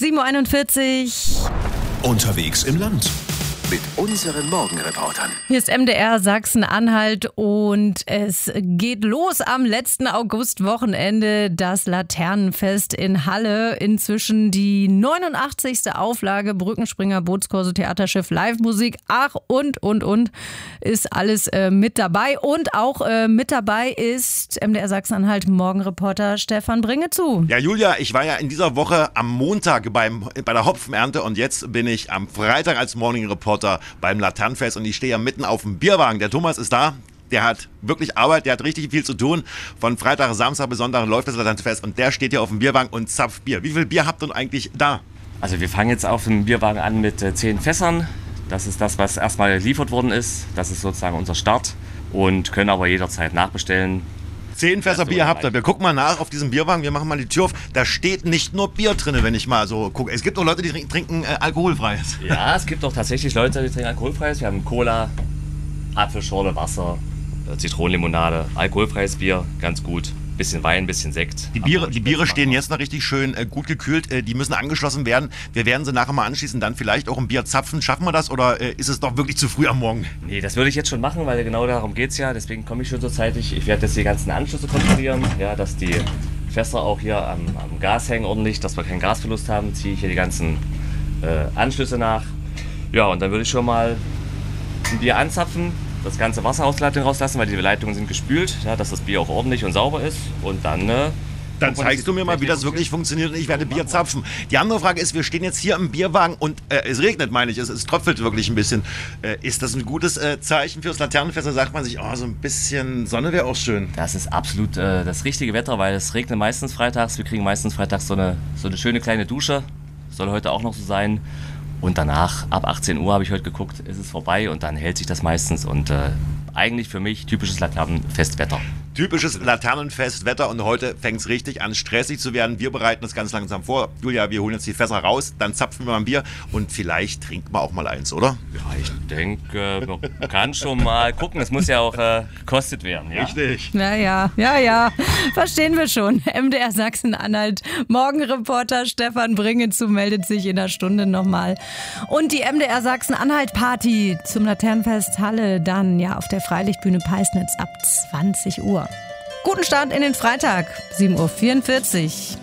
7.41 Uhr. Unterwegs im Land. Mit unseren Morgenreportern. Hier ist MDR Sachsen-Anhalt und es geht los am letzten Augustwochenende, das Laternenfest in Halle. Inzwischen die 89. Auflage, Brückenspringer, Bootskurse, Theaterschiff, Live-Musik, ach und ist alles mit dabei. Und auch mit dabei ist MDR Sachsen-Anhalt Morgenreporter Stefan Bringezu. Ja, Julia, ich war ja in dieser Woche am Montag bei der Hopfenernte und jetzt bin ich am Freitag als Morning-Reporter beim Laternenfest und ich stehe ja mitten auf dem Bierwagen. Der Thomas ist da, der hat wirklich Arbeit, der hat richtig viel zu tun. Von Freitag, Samstag bis Sonntag läuft das Laternenfest und der steht hier auf dem Bierwagen und zapft Bier. Wie viel Bier habt ihr denn eigentlich da? Also wir fangen jetzt auf dem Bierwagen an mit 10 Fässern. Das ist das, was erstmal geliefert worden ist. Das ist sozusagen unser Start und können aber jederzeit nachbestellen. 10 Fässer Bier habt ihr. Wir gucken mal nach auf diesem Bierwagen. Wir machen mal die Tür auf. Da steht nicht nur Bier drin, wenn ich mal so gucke. Es gibt auch Leute, die trinken alkoholfreies. Ja, es gibt auch tatsächlich Leute, die trinken alkoholfreies. Wir haben Cola, Apfelschorle, Wasser, Zitronenlimonade, alkoholfreies Bier, ganz gut. Bisschen Wein, bisschen Sekt. Die Biere stehen jetzt noch richtig schön gut gekühlt. Die müssen angeschlossen werden. Wir werden sie nachher mal anschließen, dann vielleicht auch ein Bier zapfen. Schaffen wir das oder ist es doch wirklich zu früh am Morgen? Nee, das würde ich jetzt schon machen, weil genau darum geht es ja. Deswegen komme ich schon so zeitig. Ich werde jetzt die ganzen Anschlüsse kontrollieren, ja, dass die Fässer auch hier am Gas hängen ordentlich, dass wir keinen Gasverlust haben. Ziehe ich hier die ganzen Anschlüsse nach. Ja, und dann würde ich schon mal ein Bier anzapfen. Das ganze Wasser aus der Leitung rauslassen, weil die Leitungen sind gespült, ja, dass das Bier auch ordentlich und sauber ist. Und dann zeigst du mir mal, wie das wirklich funktioniert und ich werde Bier zapfen. Die andere Frage ist, wir stehen jetzt hier im Bierwagen und es regnet, meine ich, es tröpfelt wirklich ein bisschen. Ist das ein gutes Zeichen fürs Laternenfest? Da sagt man sich, oh, so ein bisschen Sonne wäre auch schön. Das ist absolut das richtige Wetter, weil es regnet meistens freitags. Wir kriegen meistens freitags so eine schöne kleine Dusche. Soll heute auch noch so sein. Und danach, ab 18 Uhr habe ich heute geguckt, ist es vorbei und dann hält sich das meistens. Und eigentlich für mich typisches Laternenfestwetter. Typisches Laternenfestwetter und heute fängt es richtig an, stressig zu werden. Wir bereiten das ganz langsam vor. Julia, wir holen jetzt die Fässer raus, dann zapfen wir mal ein Bier und vielleicht trinken wir auch mal eins, oder? Ja, ich denke, man kann schon mal gucken. Es muss ja auch gekostet werden. Ja? Richtig. Ja. Verstehen wir schon. MDR Sachsen-Anhalt. Morgenreporter Stefan Bringezu meldet sich in einer Stunde nochmal. Und die MDR Sachsen-Anhalt-Party zum Laternenfest Halle dann ja auf der Freilichtbühne Peisnitz ab 20 Uhr. Guten Start in den Freitag, 7.44 Uhr.